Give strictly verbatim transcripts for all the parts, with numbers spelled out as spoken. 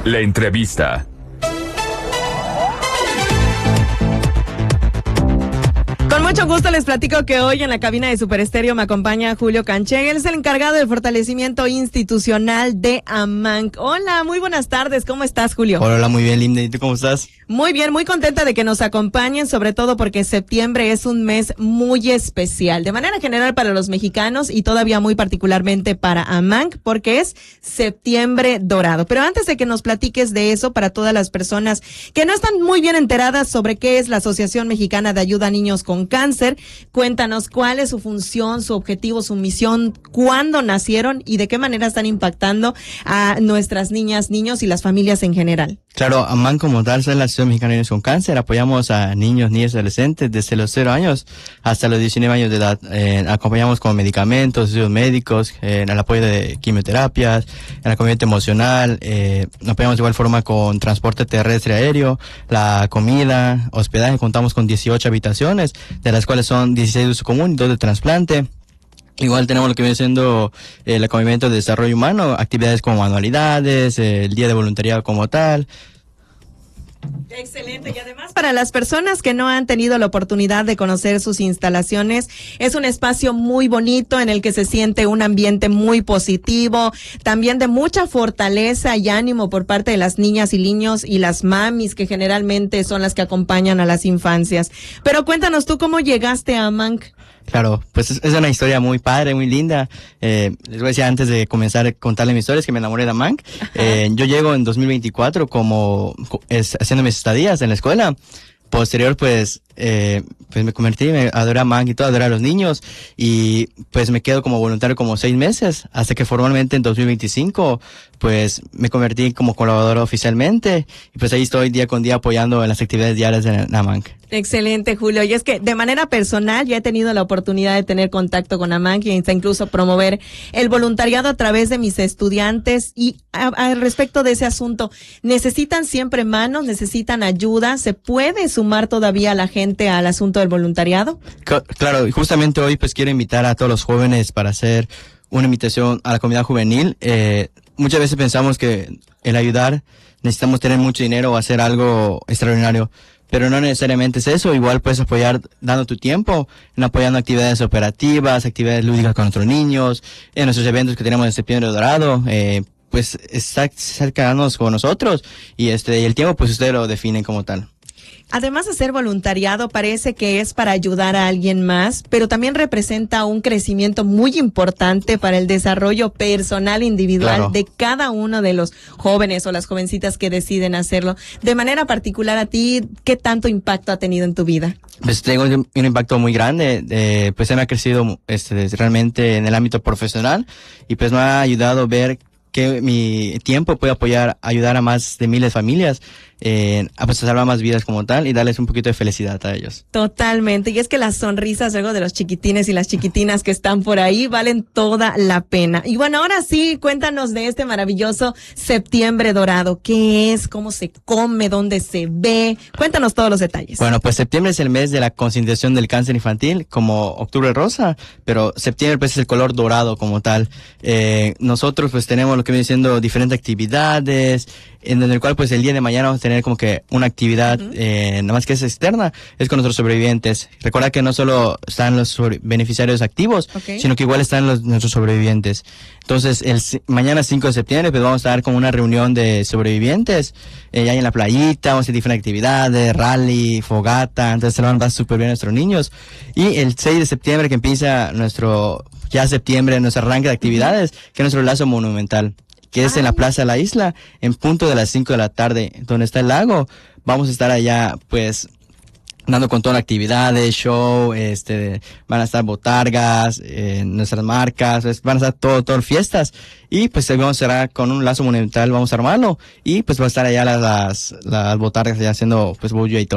La entrevista. Con mucho gusto les platico que hoy en la cabina de Super Estéreo me acompaña Julio Canché. Él es el encargado del fortalecimiento institucional de AMANC. Hola, muy buenas tardes. ¿Cómo estás, Julio? Hola, muy bien, Linda. ¿Y tú cómo estás? Muy bien, muy contenta de que nos acompañen, sobre todo porque septiembre es un mes muy especial, de manera general para los mexicanos y todavía muy particularmente para AMANC, porque es septiembre dorado. Pero antes de que nos platiques de eso, para todas las personas que no están muy bien enteradas sobre qué es la Asociación Mexicana de Ayuda a Niños con Cáncer, cuéntanos cuál es su función, su objetivo, su misión, cuándo nacieron y de qué manera están impactando a nuestras niñas, niños y las familias en general. Claro, AMANC como tal es la Asociación Mexicana de Niños con Cáncer. Apoyamos a niños, niñas y adolescentes desde los cero años hasta los diecinueve años de edad. Eh, acompañamos con medicamentos, estudios médicos, eh, en el apoyo de quimioterapias, en el acompañamiento emocional. Eh, apoyamos de igual forma con transporte terrestre aéreo, la comida, hospedaje. Contamos con dieciocho habitaciones, de las cuales son dieciséis de uso común y dos de trasplante. Igual tenemos lo que viene siendo eh, el acompañamiento de desarrollo humano, actividades como manualidades, eh, el día de voluntariado como tal. Excelente, y además para las personas que no han tenido la oportunidad de conocer sus instalaciones, es un espacio muy bonito en el que se siente un ambiente muy positivo, también de mucha fortaleza y ánimo por parte de las niñas y niños y las mamis que generalmente son las que acompañan a las infancias. Pero cuéntanos tú cómo llegaste a AMANC. Claro, pues es, es una historia muy padre, muy linda. Eh, les voy a decir antes de comenzar a contarles mi historia, es que me enamoré de AMANC. Eh, yo llego en dos mil veinticuatro como es, haciendo mis estadías en la escuela. Posterior, pues, eh, pues me convertí, me adoré a AMANC y todo, adoré a los niños. Y pues me quedo como voluntario como seis meses, hasta que formalmente en dos mil veinticinco, pues me convertí como colaborador oficialmente. Y pues ahí estoy día con día apoyando en las actividades diarias de AMANC. Excelente, Julio. Y es que de manera personal ya he tenido la oportunidad de tener contacto con AMANC y incluso promover el voluntariado a través de mis estudiantes. Y a, a respecto de ese asunto, ¿necesitan siempre manos? ¿Necesitan ayuda? ¿Se puede sumar todavía la gente al asunto del voluntariado? Claro, y justamente hoy pues quiero invitar a todos los jóvenes para hacer una invitación a la comunidad juvenil. Eh, muchas veces pensamos que el ayudar necesitamos tener mucho dinero o hacer algo extraordinario. Pero no necesariamente es eso, igual puedes apoyar dando tu tiempo, en apoyando actividades operativas, actividades lúdicas con nuestros niños, en nuestros eventos que tenemos en Septiembre Dorado, eh, pues está cercanos con nosotros y este y el tiempo pues ustedes lo definen como tal. Además de ser voluntariado, parece que es para ayudar a alguien más, pero también representa un crecimiento muy importante para el desarrollo personal individual claro. de cada uno de los jóvenes o las jovencitas que deciden hacerlo. De manera particular a ti, ¿qué tanto impacto ha tenido en tu vida? Pues tengo un, un impacto muy grande, eh, pues me ha crecido este, realmente en el ámbito profesional y pues me ha ayudado a ver que mi tiempo puede apoyar, ayudar a más de miles de familias, eh, a pues, salvar más vidas como tal y darles un poquito de felicidad a ellos. Totalmente, y es que las sonrisas luego de los chiquitines y las chiquitinas que están por ahí valen toda la pena. Y bueno, ahora sí, cuéntanos de este maravilloso Septiembre Dorado. ¿Qué es? ¿Cómo se come? ¿Dónde se ve? Cuéntanos todos los detalles. Bueno, pues septiembre es el mes de la concientización del cáncer infantil, como octubre rosa, pero septiembre pues es el color dorado como tal. Eh, nosotros pues tenemos lo que viene siendo diferentes actividades, en el cual pues el día de mañana vamos a tener como que una actividad, uh-huh. eh, nada más que es externa, es con nuestros sobrevivientes. Recuerda que no solo están los beneficiarios activos, okay. sino que igual están los, nuestros sobrevivientes. Entonces, el mañana cinco de septiembre pues vamos a estar con una reunión de sobrevivientes, eh, ahí en la playita, vamos a hacer diferentes actividades, rally, fogata, entonces se lo van a pasar súper bien a nuestros niños. Y el seis de septiembre que empieza nuestro, ya septiembre, nuestro arranque de actividades, uh-huh. que es nuestro lazo monumental, que es Ay. en la Plaza de la Isla, en punto de las cinco de la tarde, donde está el lago. Vamos a estar allá, pues, dando con todas las actividades, show, este, van a estar botargas, eh, nuestras marcas, pues, van a estar todo, todo fiestas. Y pues vamos a cerrar con un lazo monumental, vamos a armarlo, y pues va a estar allá las, las, las botargas ya haciendo, pues, bullo y todo.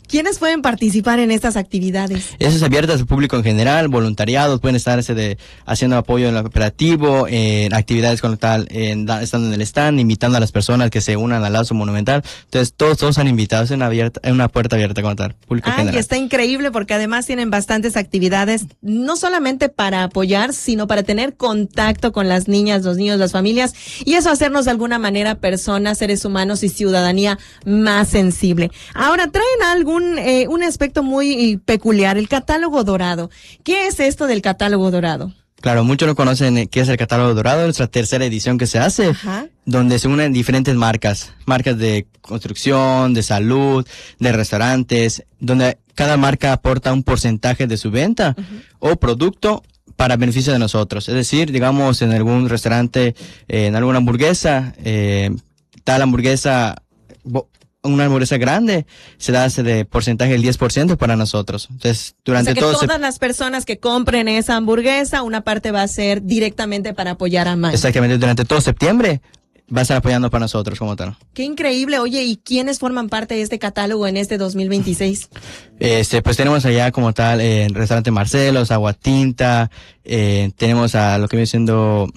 ¿Quiénes pueden participar en estas actividades? Eso es abierto al público en general, voluntariados, pueden estar ese de, haciendo apoyo en lo cooperativo, en actividades con tal, en, estando en el stand, invitando a las personas que se unan al lazo monumental. Entonces, todos, todos son invitados en, abierta, en una puerta abierta con tal, público Ay, en general. Está increíble porque además tienen bastantes actividades, no solamente para apoyar, sino para tener contacto con las niñas, los niños, las familias, y eso hacernos de alguna manera personas, seres humanos y ciudadanía más sensible. Ahora, traen algún Un, eh, un aspecto muy peculiar, el catálogo dorado. ¿Qué es esto del catálogo dorado? Claro, muchos no conocen qué es el catálogo dorado, nuestra tercera edición que se hace, Ajá. donde se unen diferentes marcas, marcas de construcción, de salud, de restaurantes, donde cada marca aporta un porcentaje de su venta uh-huh. o producto para beneficio de nosotros. Es decir, digamos, en algún restaurante, eh, en alguna hamburguesa, eh, tal hamburguesa... Bo- una hamburguesa grande, se da ese de porcentaje del diez por ciento para nosotros. Entonces, durante o sea que todo todas se... las personas que compren esa hamburguesa, una parte va a ser directamente para apoyar a Mank. Exactamente, durante todo septiembre va a estar apoyando para nosotros como tal. Qué increíble. Oye, ¿y quiénes forman parte de este catálogo en este dos mil veintiséis? Este, pues tenemos allá como tal eh, el restaurante Marcelos, Agua Tinta, eh, tenemos a lo que viene siendo...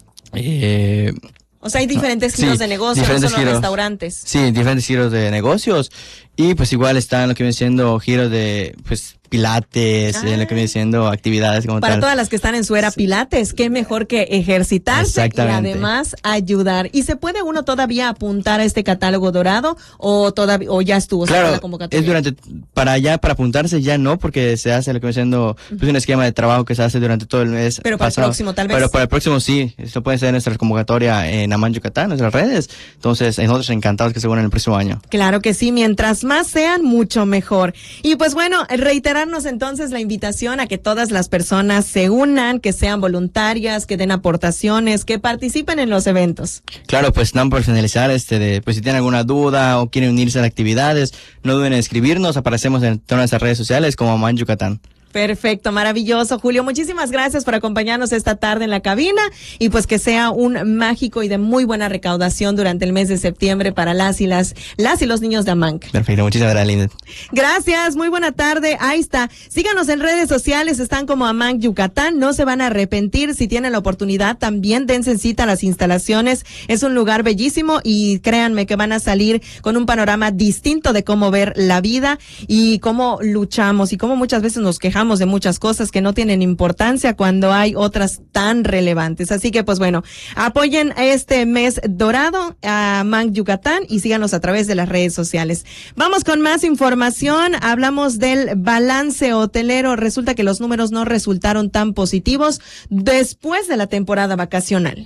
Eh, O sea, hay diferentes giros sí, de negocios, no solo giros, restaurantes. Sí, diferentes giros de negocios. Y pues igual están lo que viene siendo giros de, pues, pilates, ah. eh, lo que viene siendo actividades como Para tal. todas las que están en su era pilates, qué mejor que ejercitarse y además ayudar. ¿Y se puede uno todavía apuntar a este catálogo dorado o todavía o ya estuvo claro, la convocatoria? Es durante, para allá, para apuntarse ya no, porque se hace lo que viene siendo pues, un esquema de trabajo que se hace durante todo el mes. Pero para pasado. el próximo tal vez. Pero para el próximo sí, esto puede ser nuestra convocatoria en Amman Yucatán, nuestras redes. Entonces, nosotros encantados que se unan el próximo año. Claro que sí, mientras más sean, mucho mejor. Y pues bueno, reiterarnos entonces la invitación a que todas las personas se unan, que sean voluntarias, que den aportaciones, que participen en los eventos. Claro, pues están por finalizar, este, de, pues si tienen alguna duda o quieren unirse a las actividades, no duden en escribirnos, aparecemos en todas nuestras redes sociales como Amman Yucatán. Perfecto, maravilloso, Julio. Muchísimas gracias por acompañarnos esta tarde en la cabina y pues que sea un mágico y de muy buena recaudación durante el mes de septiembre para las y las, las y los niños de Amman. Perfecto, muchísimas gracias, Linda. Gracias, muy buena tarde. Ahí está. Síganos en redes sociales, están como Amman Yucatán. No se van a arrepentir. Si tienen la oportunidad, también dense cita a las instalaciones. Es un lugar bellísimo y créanme que van a salir con un panorama distinto de cómo ver la vida y cómo luchamos y cómo muchas veces nos quejamos de muchas cosas que no tienen importancia cuando hay otras tan relevantes. Así que pues bueno, apoyen este mes dorado a Amman Yucatán y síganos a través de las redes sociales. Vamos con más información. Hablamos del balance hotelero. Resulta que los números no resultaron tan positivos después de la temporada vacacional.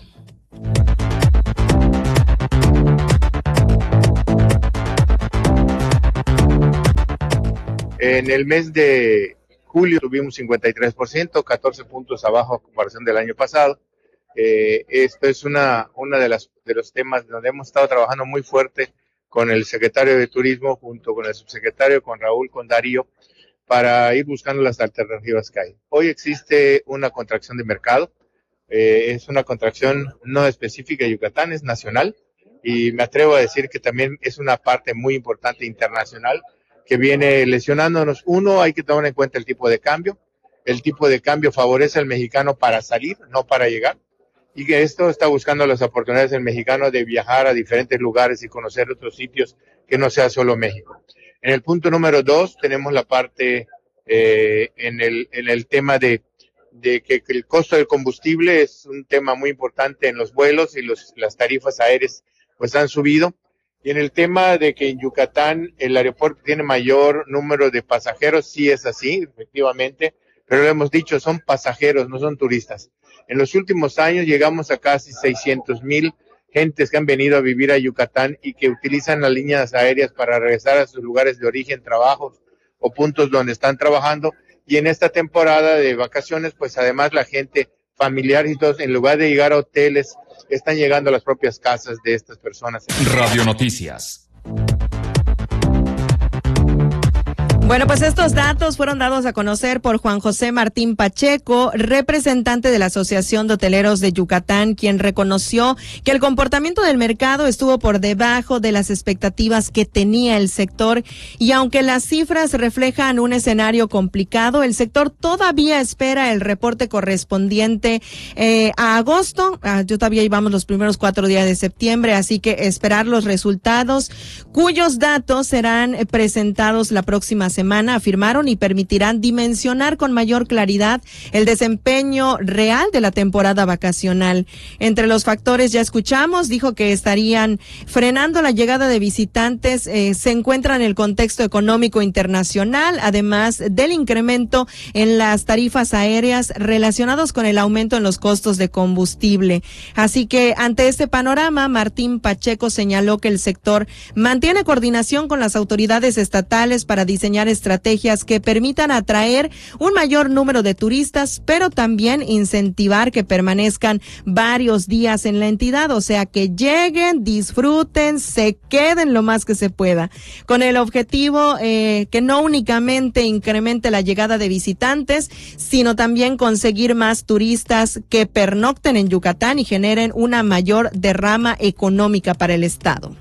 En el mes de julio tuvimos cincuenta y tres por ciento, catorce puntos abajo a comparación del año pasado. Eh, esto es una, una de las de los temas donde hemos estado trabajando muy fuerte con el secretario de Turismo, junto con el subsecretario, con Raúl, con Darío, para ir buscando las alternativas que hay. Hoy existe una contracción de mercado, eh, es una contracción no específica de Yucatán, es nacional, y me atrevo a decir que también es una parte muy importante internacional, que viene lesionándonos. Uno, hay que tomar en cuenta el tipo de cambio. El tipo de cambio favorece al mexicano para salir, no para llegar. Y que esto está buscando las oportunidades del mexicano de viajar a diferentes lugares y conocer otros sitios que no sea solo México. En el punto número dos, tenemos la parte eh, en, el, en el tema de, de que, que el costo del combustible es un tema muy importante en los vuelos y los, las tarifas aéreas pues han subido. Y en el tema de que en Yucatán el aeropuerto tiene mayor número de pasajeros, sí es así, efectivamente, pero lo hemos dicho, son pasajeros, no son turistas. En los últimos años llegamos a casi seiscientos mil gentes que han venido a vivir a Yucatán y que utilizan las líneas aéreas para regresar a sus lugares de origen, trabajos o puntos donde están trabajando. Y en esta temporada de vacaciones, pues además la gente familiar y todos, en lugar de llegar a hoteles, están llegando a las propias casas de estas personas. Radio Noticias. Bueno, pues estos datos fueron dados a conocer por Juan José Martín Pacheco, representante de la Asociación de Hoteleros de Yucatán, quien reconoció que el comportamiento del mercado estuvo por debajo de las expectativas que tenía el sector, y aunque las cifras reflejan un escenario complicado, el sector todavía espera el reporte correspondiente eh, a agosto. Ah, yo todavía llevamos los primeros cuatro días de septiembre, así que esperar los resultados, cuyos datos serán eh, presentados la próxima semana, afirmaron, y permitirán dimensionar con mayor claridad el desempeño real de la temporada vacacional. Entre los factores ya escuchamos, dijo que estarían frenando la llegada de visitantes, eh, se encuentra en el contexto económico internacional, además del incremento en las tarifas aéreas relacionados con el aumento en los costos de combustible. Así que ante este panorama, Martín Pacheco señaló que el sector mantiene coordinación con las autoridades estatales para diseñar estrategias que permitan atraer un mayor número de turistas, pero también incentivar que permanezcan varios días en la entidad, o sea, que lleguen, disfruten, se queden lo más que se pueda, con el objetivo eh, que no únicamente incremente la llegada de visitantes, sino también conseguir más turistas que pernocten en Yucatán y generen una mayor derrama económica para el estado.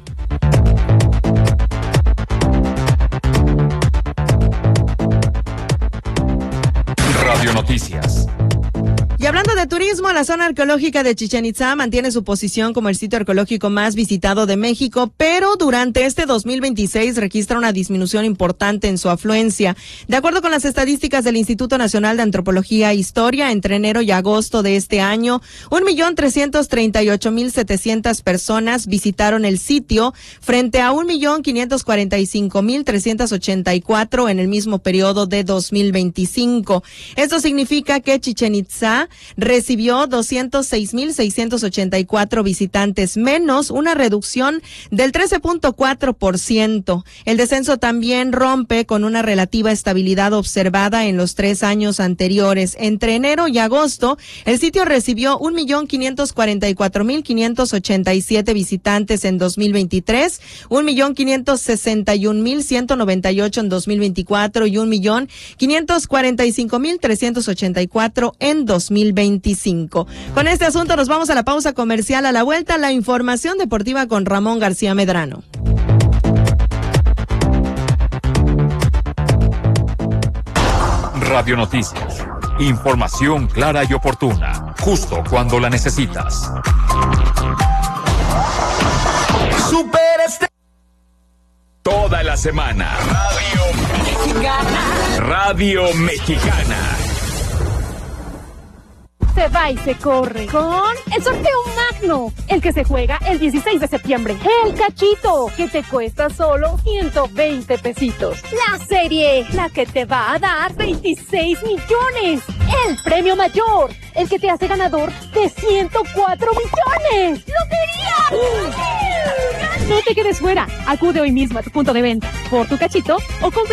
Radio Noticias. Y hablando de turismo, la zona arqueológica de Chichén Itzá mantiene su posición como el sitio arqueológico más visitado de México, pero durante este dos mil veintiséis registra una disminución importante en su afluencia. De acuerdo con las estadísticas del Instituto Nacional de Antropología e Historia, entre enero y agosto de este año, un millón trescientos treinta y ocho mil setecientas personas visitaron el sitio, frente a un millón quinientos cuarenta y cinco mil trescientos ochenta y cuatro en el mismo periodo de dos mil veinticinco. Esto significa que Chichén Itzá recibió doscientos seis mil seiscientos ochenta y cuatro visitantes menos, una reducción del trece punto cuatro por ciento. El descenso también rompe con una relativa estabilidad observada en los tres años anteriores. Entre enero y agosto, el sitio recibió un millón quinientos cuarenta y cuatro mil quinientos ochenta y siete visitantes en dos mil veintitrés, un millón quinientos sesenta y un mil ciento noventa y ocho en dos mil veinticuatro y un millón quinientos cuarenta y cinco mil trescientos ochenta y cuatro en dos mil veinticinco. Con este asunto nos vamos a la pausa comercial. A la vuelta, la información deportiva con Ramón García Medrano. Radio Noticias. Información clara y oportuna, justo cuando la necesitas. Super este... Toda la semana. Radio Mexicana. Radio Mexicana. Se va y se corre con el sorteo magno, el que se juega el dieciséis de septiembre. El cachito, que te cuesta solo ciento veinte pesitos. La serie, la que te va a dar veintiséis millones. El premio mayor, el que te hace ganador de ciento cuatro millones. ¡Lotería! No te quedes fuera. Acude hoy mismo a tu punto de venta por tu cachito o compra